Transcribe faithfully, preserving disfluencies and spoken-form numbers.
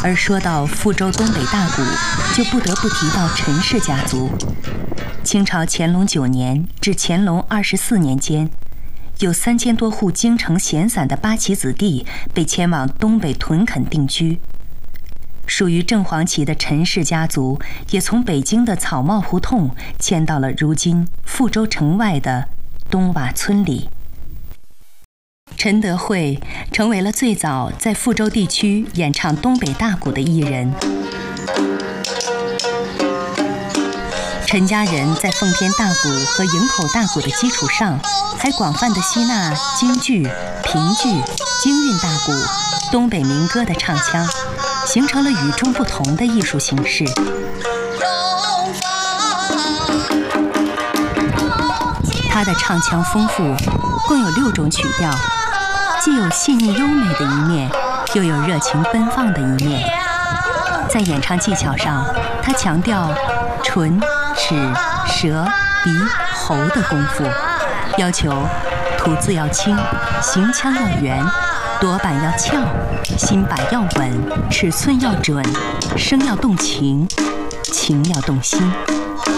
而说到富州东北大鼓，就不得不提到陈氏家族。清朝乾隆九年至乾隆二十四年间，有三千多户京城闲散的八旗子弟被迁往东北屯垦定居。属于正黄旗的陈氏家族，也从北京的草帽胡同迁到了如今富州城外的东瓦村里。陈德惠成为了最早在富州地区演唱东北大鼓的艺人。陈家人在奉天大鼓和营口大鼓的基础上，还广泛地吸纳京剧、评剧、京韵大鼓、东北民歌的唱腔，形成了与众不同的艺术形式。他的唱腔丰富，共有六种曲调，既有细腻优美的一面，又有热情奔放的一面。在演唱技巧上，他强调唇、齿、舌、鼻、喉的功夫，要求吐字要清，行腔要圆，夺板要翘，心把要稳，尺寸要准，声要动情，情要动心。